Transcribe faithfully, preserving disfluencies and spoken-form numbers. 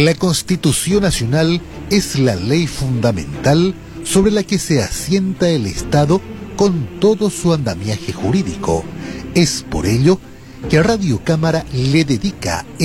La Constitución Nacional es la ley fundamental sobre la que se asienta el Estado con todo su andamiaje jurídico. Es por ello que Radio Cámara le dedica